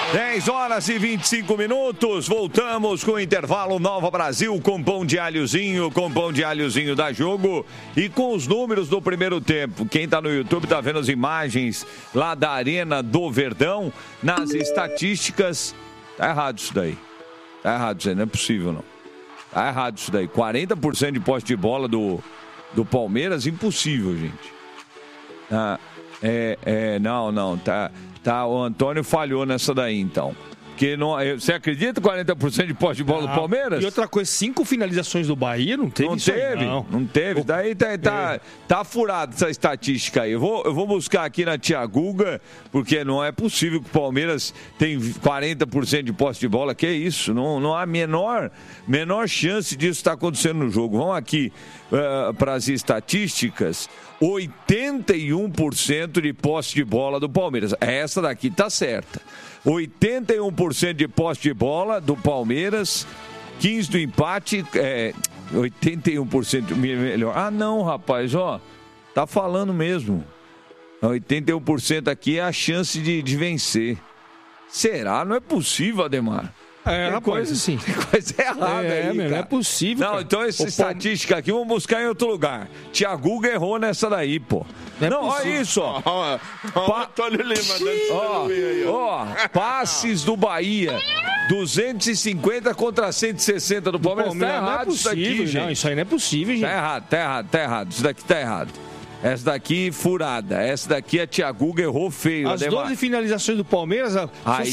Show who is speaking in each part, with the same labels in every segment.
Speaker 1: 10h25. Voltamos com o intervalo Nova Brasil com pão de alhozinho, da Jogo e com os números do primeiro tempo. Quem tá no YouTube tá vendo as imagens lá da Arena do Verdão. Nas estatísticas, tá errado isso daí. Não é possível não. Tá errado isso daí. 40% de posse de bola do Palmeiras, impossível, gente. Não, tá, o Antônio falhou nessa daí, então. Porque você acredita 40% de posse de bola do Palmeiras?
Speaker 2: E outra coisa, 5 finalizações do Bahia, não teve isso aí,
Speaker 1: não teve. Daí tá furado essa estatística aí. Eu vou buscar aqui na Tia Guga, porque não é possível que o Palmeiras tem 40% de posse de bola. Que isso? Não há menor chance disso estar acontecendo no jogo. Vamos aqui para as estatísticas. 81% de posse de bola do Palmeiras. Essa daqui tá certa. 81% de posse de bola do Palmeiras, 15% do empate, 81% melhor. Ah, não, rapaz, tá falando mesmo. 81% aqui é a chance de vencer. Será? Não é possível, Ademar.
Speaker 2: Rapaz, assim.
Speaker 1: Tem coisa errada aí, cara.
Speaker 2: Não é possível.
Speaker 1: Não, cara. Então essa estatística aqui, vamos buscar em outro lugar. Thiago errou nessa daí, pô. Não, olha isso, ó.
Speaker 3: Antônio Lima.
Speaker 1: Passes do Bahia. 250 contra 160 do Palmeiras. Tá errado isso daqui, gente.
Speaker 2: Não, isso aí não é possível, gente.
Speaker 1: Tá errado. Isso daqui tá errado. Essa daqui furada. Essa daqui a Thiago errou feio.
Speaker 2: As 12 finalizações do Palmeiras, só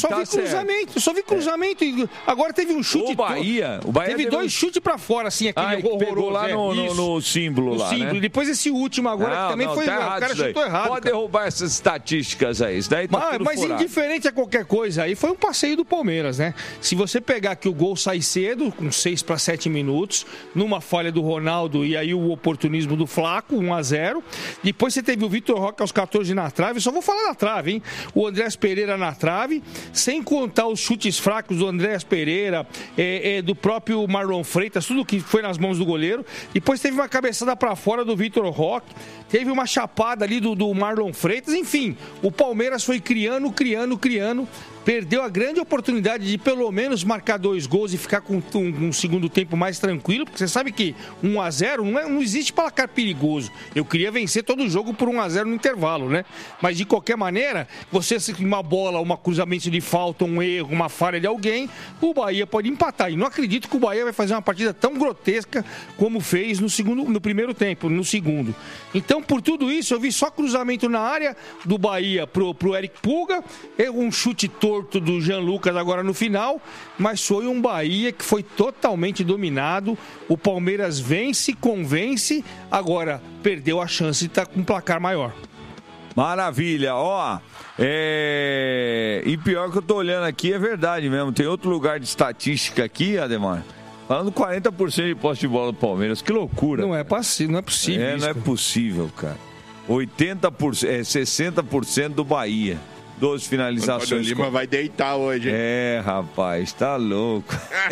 Speaker 2: vi cruzamento. Agora teve um chute.
Speaker 1: O Bahia
Speaker 2: teve 2 chutes pra fora, assim, aquele horroroso.
Speaker 1: Pegou lá no símbolo lá, né?
Speaker 2: Depois esse último agora, que também foi...
Speaker 1: Tá
Speaker 2: o cara chutou errado.
Speaker 1: Pode derrubar essas estatísticas aí. Isso daí tá
Speaker 2: mas indiferente a qualquer coisa, aí foi um passeio do Palmeiras, né? Se você pegar que o gol sai cedo, com 6 para 7 minutos, numa falha do Ronaldo e aí o oportunismo do Flaco, 1-0. Depois você teve o Vitor Roque aos 14 na trave. Só vou falar da trave, hein? O Andrés Pereira na trave, sem contar os chutes fracos do Andrés Pereira, do próprio Marlon Freitas, tudo que foi nas mãos do goleiro. Depois teve uma cabeçada para fora do Vitor Roque, teve uma chapada ali do Marlon Freitas. Enfim, o Palmeiras foi criando. Perdeu a grande oportunidade de pelo menos marcar 2 gols e ficar com um segundo tempo mais tranquilo, porque você sabe que 1-0 não existe placar perigoso. Eu queria vencer todo o jogo por 1-0 no intervalo, né? Mas de qualquer maneira, você uma bola, um cruzamento de falta, um erro, uma falha de alguém, o Bahia pode empatar. E não acredito que o Bahia vai fazer uma partida tão grotesca como fez no primeiro tempo, no segundo. Então, por tudo isso, eu vi só cruzamento na área do Bahia pro Eric Pulga, um chute torto do Jean Lucas agora no final, mas foi um Bahia que foi totalmente dominado. O Palmeiras convence, agora perdeu a chance de estar com um placar maior.
Speaker 1: Maravilha, e pior que eu tô olhando aqui, é verdade mesmo, tem outro lugar de estatística aqui, Ademar, falando 40% de posse de bola do Palmeiras, que loucura.
Speaker 2: Não é possível isso.
Speaker 1: Não é possível, cara. 60% do Bahia. 12 finalizações.
Speaker 3: O Lima vai deitar hoje, hein?
Speaker 1: Rapaz, tá louco.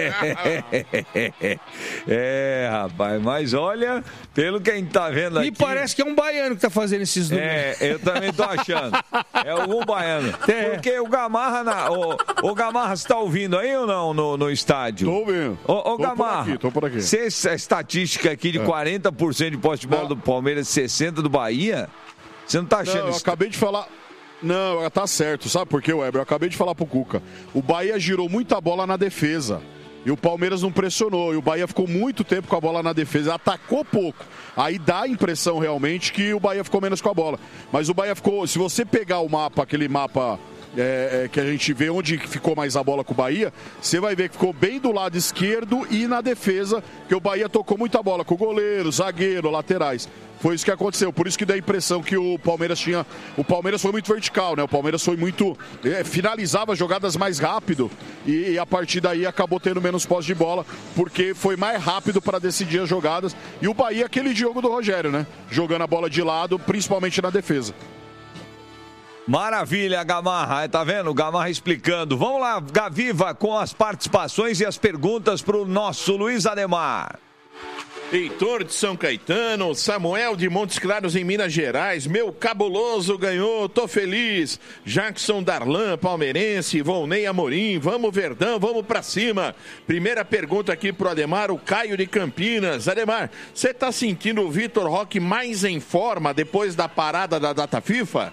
Speaker 1: Rapaz, mas olha, pelo que a gente tá vendo aqui...
Speaker 2: Me parece que é um baiano que tá fazendo esses números.
Speaker 1: Eu também tô achando. É algum baiano. Porque o Gamarra... O Gamarra, você tá ouvindo aí ou não no estádio?
Speaker 3: Tô ouvindo.
Speaker 1: Ô Gamarra,
Speaker 3: tô por aqui.
Speaker 1: Se essa estatística aqui de 40% de posse de bola do Palmeiras e 60% do Bahia, você não tá achando
Speaker 3: isso? Eu acabei de falar... Não, tá certo. Sabe por quê, Weber? Eu acabei de falar pro Cuca. O Bahia girou muita bola na defesa. E o Palmeiras não pressionou. E o Bahia ficou muito tempo com a bola na defesa. Atacou pouco. Aí dá a impressão realmente que o Bahia ficou menos com a bola. Mas o Bahia ficou... Se você pegar o mapa, aquele mapa... que a gente vê onde ficou mais a bola com o Bahia, você vai ver que ficou bem do lado esquerdo e na defesa, que o Bahia tocou muita bola com o goleiro, zagueiro, laterais. Foi isso que aconteceu, por isso que dá a impressão que o Palmeiras tinha... O Palmeiras foi muito vertical, né? O Palmeiras foi muito... finalizava jogadas mais rápido e a partir daí acabou tendo menos posse de bola, porque foi mais rápido para decidir as jogadas. E o Bahia, aquele jogo do Rogério, né? Jogando a bola de lado, principalmente na defesa.
Speaker 1: Maravilha, Gamarra, tá vendo? O Gamarra explicando. Vamos lá, Gaviva, com as participações e as perguntas para o nosso Luiz Ademar.
Speaker 4: Heitor de São Caetano, Samuel de Montes Claros em Minas Gerais, meu cabuloso ganhou, tô feliz. Jackson Darlan, palmeirense, Volney Amorim, vamos Verdão, vamos pra cima. Primeira pergunta aqui pro Ademar, o Caio de Campinas. Ademar, você tá sentindo o Vitor Roque mais em forma depois da parada da data FIFA?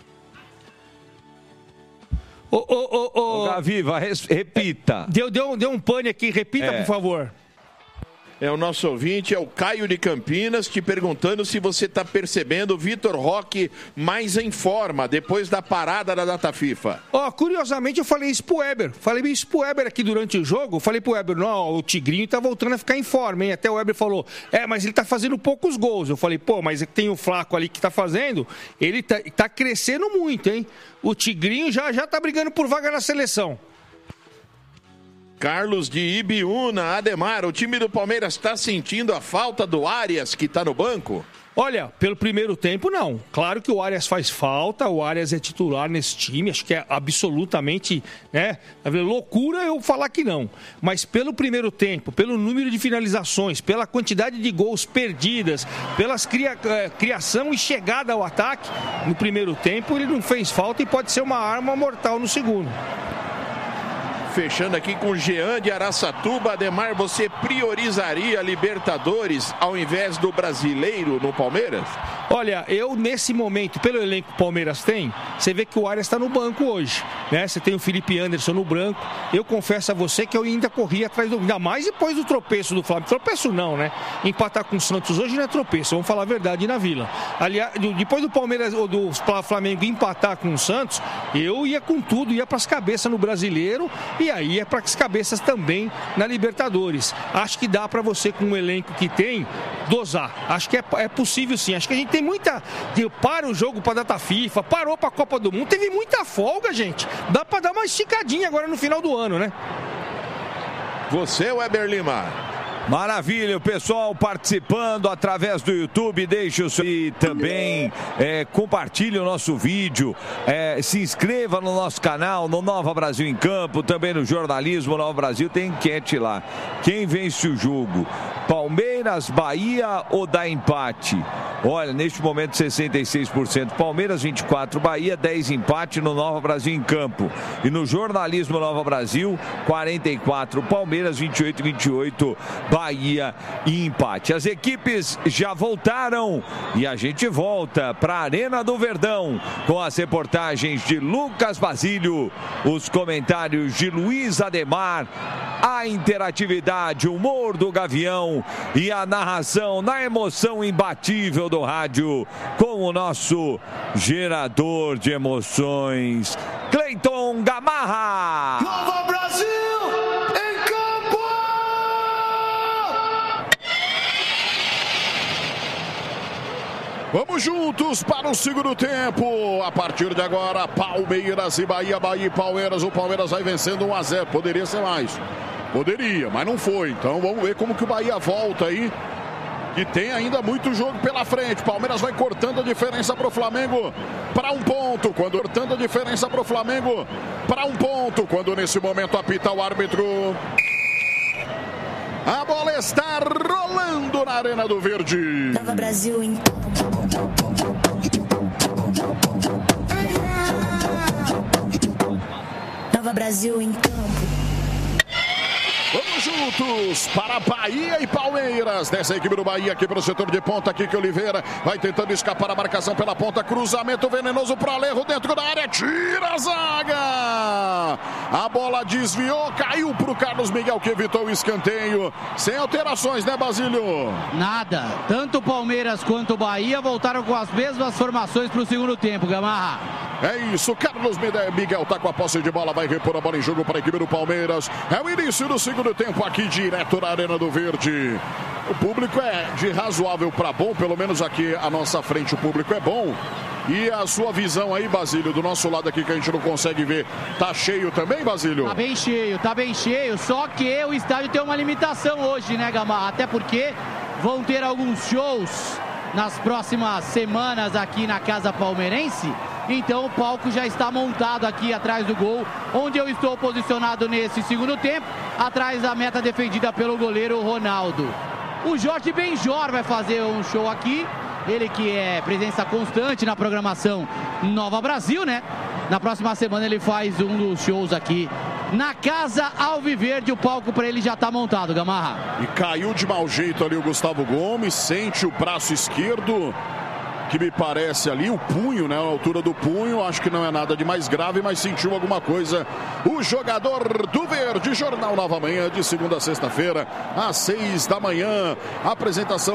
Speaker 1: Gaviva, repita.
Speaker 2: Deu um pane aqui, repita, por favor.
Speaker 4: É o nosso ouvinte, é o Caio de Campinas, te perguntando se você está percebendo o Vitor Roque mais em forma depois da parada da data FIFA.
Speaker 2: Curiosamente eu falei isso pro Weber. Falei isso pro Weber aqui durante o jogo. Falei pro Weber, não, o Tigrinho tá voltando a ficar em forma, hein? Até o Weber falou, mas ele tá fazendo poucos gols. Eu falei, mas tem o Flaco ali que tá fazendo, ele tá crescendo muito, hein? O Tigrinho já tá brigando por vaga na seleção.
Speaker 4: Carlos de Ibiúna, Ademar, o time do Palmeiras está sentindo a falta do Arias que está no banco?
Speaker 2: Olha, pelo primeiro tempo, não. Claro que o Arias faz falta, o Arias é titular nesse time, acho que é absolutamente, loucura eu falar que não. Mas pelo primeiro tempo, pelo número de finalizações, pela quantidade de gols perdidas, pelas criação e chegada ao ataque, no primeiro tempo ele não fez falta e pode ser uma arma mortal no segundo.
Speaker 4: Fechando aqui com o Jean de Araçatuba. Ademar, você priorizaria a Libertadores ao invés do Brasileiro no Palmeiras?
Speaker 2: Olha, eu nesse momento, pelo elenco que o Palmeiras tem, você vê que o Arias está no banco hoje, né? Você tem o Felipe Anderson no branco. Eu confesso a você que eu ainda corri atrás do... Ainda mais depois do tropeço do Flamengo. Tropeço não, né? Empatar com o Santos hoje não é tropeço, vamos falar a verdade na Vila. Aliás, depois do Palmeiras ou do Flamengo empatar com o Santos, eu ia com tudo, ia para as cabeças no Brasileiro e aí é para as cabeças também na Libertadores. Acho que dá para você, com o elenco que tem, dosar. Acho que é possível sim. Acho que a gente tem muita... Para o jogo para data FIFA, parou para a Copa do Mundo, teve muita folga, gente. Dá para dar uma esticadinha agora no final do ano, né?
Speaker 4: Você, Weber Lima.
Speaker 1: Maravilha, o pessoal participando através do YouTube, deixe o seu e também compartilhe o nosso vídeo, se inscreva no nosso canal, no Nova Brasil em Campo, também no Jornalismo Nova Brasil, tem enquete lá. Quem vence o jogo? Palmeiras, Bahia ou dá empate? Olha, neste momento 66%, Palmeiras 24%, Bahia 10% empate no Nova Brasil em Campo. E no Jornalismo Nova Brasil, 44%, Palmeiras 28%, Bahia e empate. As equipes já voltaram e a gente volta para a Arena do Verdão com as reportagens de Lucas Basílio, os comentários de Luiz Ademar, a interatividade, o humor do Gavião e a narração na emoção imbatível do rádio com o nosso gerador de emoções, Cleiton Gamarra.
Speaker 5: Nova Brasil!
Speaker 3: Vamos juntos para o segundo tempo. A partir de agora, Palmeiras e Bahia, Bahia e Palmeiras. O Palmeiras vai vencendo 1-0. Poderia ser mais. Poderia, mas não foi. Então vamos ver como que o Bahia volta aí. E tem ainda muito jogo pela frente. Palmeiras vai cortando a diferença para o Flamengo para 1 ponto. Quando cortando a diferença para o Flamengo para 1 ponto. Quando nesse momento apita o árbitro. A bola está rolando na Arena do Verde.
Speaker 6: Nova Brasil em Nova Brasil em campo.
Speaker 3: Vamos juntos para Bahia e Palmeiras. Dessa equipe do Bahia aqui para o setor de ponta. Aqui que Oliveira vai tentando escapar a marcação pela ponta. Cruzamento venenoso para Alejo dentro da área. Tira a zaga. A bola desviou. Caiu para o Carlos Miguel que evitou o escanteio. Sem alterações, né, Basílio?
Speaker 7: Nada. Tanto o Palmeiras quanto o Bahia voltaram com as mesmas formações para o segundo tempo, Gamarra.
Speaker 3: É isso. Carlos Miguel está com a posse de bola. Vai repor a bola em jogo para a equipe do Palmeiras. É o início do segundo tempo aqui direto na Arena do Verde. O público é de razoável para bom, pelo menos aqui à nossa frente o público é bom. E a sua visão aí, Basílio, do nosso lado aqui que a gente não consegue ver, tá cheio também, Basílio?
Speaker 7: Tá bem cheio, só que o estádio tem uma limitação hoje, né, Gamarra? Até porque vão ter alguns shows nas próximas semanas aqui na Casa Palmeirense. Então o palco já está montado aqui atrás do gol, onde eu estou posicionado nesse segundo tempo, atrás da meta defendida pelo goleiro Ronaldo. O Jorge Benjor vai fazer um show aqui. Ele que é presença constante na programação Nova Brasil, né? Na próxima semana ele faz um dos shows aqui na Casa Alviverde. O palco para ele já tá montado, Gamarra.
Speaker 3: E caiu de mau jeito ali o Gustavo Gomes, sente o braço esquerdo, que me parece ali, o punho, né? A altura do punho, acho que não é nada de mais grave, mas sentiu alguma coisa. O jogador do Verde, Jornal Nova Manhã, de segunda a sexta-feira, às 6 da manhã. Apresentação